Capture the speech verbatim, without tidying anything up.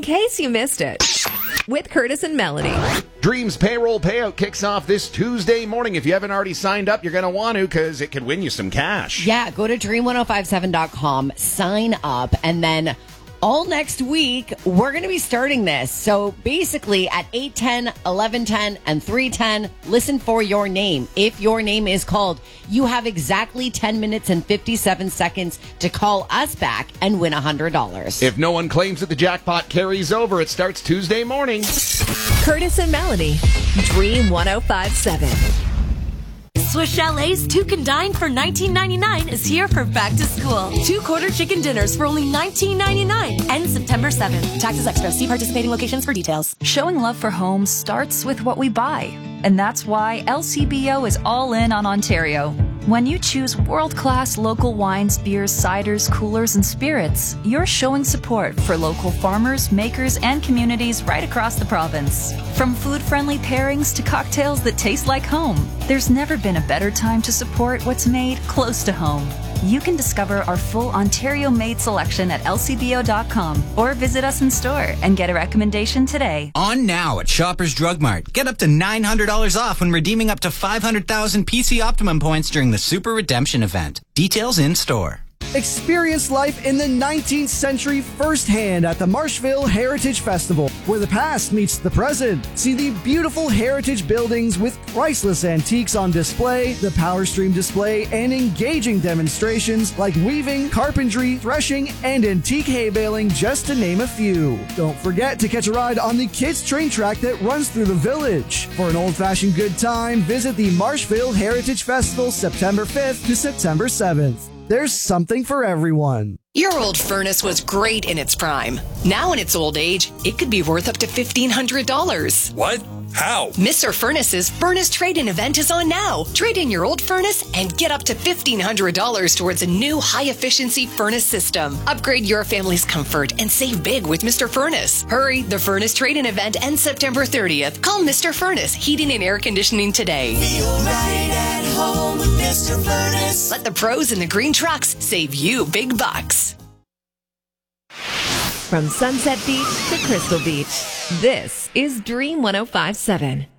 case you missed it. With Curtis and Melody. Dreams payroll payout kicks off this Tuesday morning. If you haven't already signed up, you're going to want to because it could win you some cash. Yeah, go to dream ten fifty-seven dot com, sign up, and then all next week, we're going to be starting this. So basically at eight ten, eleven ten, and three ten, listen for your name. If your name is called, you have exactly ten minutes and fifty-seven seconds to call us back and win one hundred dollars. If no one claims that the jackpot carries over, it starts Tuesday morning. Curtis and Melody, Dream ten fifty-seven. Swiss Chalet's Two Can Dine for nineteen ninety-nine is here for back to school. Two quarter chicken dinners for only nineteen ninety-nine. Ends September seventh. Taxes extra. See participating locations for details. Showing love for home starts with what we buy. And that's why L C B O is all in on Ontario. When you choose world-class local wines, beers, ciders, coolers, and spirits, you're showing support for local farmers, makers, and communities right across the province. From food-friendly pairings to cocktails that taste like home, there's never been a better time to support what's made close to home. You can discover our full Ontario-made selection at L C B O dot com or visit us in store and get a recommendation today. On now at Shoppers Drug Mart. Get up to nine hundred dollars off when redeeming up to five hundred thousand P C Optimum points during the Super Redemption event. Details in store. Experience life in the nineteenth century firsthand at the Marshville Heritage Festival, where the past meets the present. See the beautiful heritage buildings with priceless antiques on display, the Power Stream display, and engaging demonstrations like weaving, carpentry, threshing, and antique hay baling, just to name a few. Don't forget to catch a ride on the kids' train track that runs through the village. For an old-fashioned good time, visit the Marshville Heritage Festival September fifth to September seventh. There's something for everyone. Your old furnace was great in its prime. Now in its old age, it could be worth up to fifteen hundred dollars. What? How? Mister Furnace's Furnace Trade-In event is on now. Trade in your old furnace and get up to fifteen hundred dollars towards a new high-efficiency furnace system. Upgrade your family's comfort and save big with Mister Furnace. Hurry, the Furnace Trade-In event ends September thirtieth. Call Mister Furnace Heating and Air Conditioning today. Feel right at home with Mister Furnace. Let the pros in the green trucks save you big bucks. From Sunset Beach to Crystal Beach, this is Dream ten fifty-seven.